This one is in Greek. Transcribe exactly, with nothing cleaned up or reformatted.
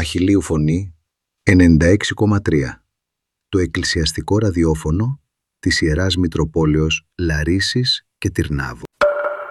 Αχιλλείου Φωνή ενενήντα έξι κόμμα τρία, το εκκλησιαστικό ραδιόφωνο της Ιεράς Μητροπόλεως Λαρίσσης και Τυρνάβου.